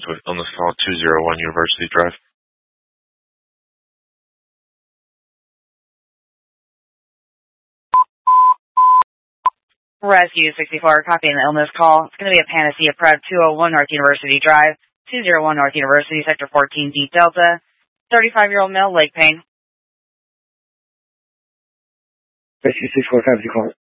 with illness call 201 University Drive. Rescue 64, copying the illness call. It's going to be a Panacea Prep 201 North University Drive, 201 North University, Sector 14, Deep Delta. 35-year-old male, leg pain. Rescue 64, copy the call.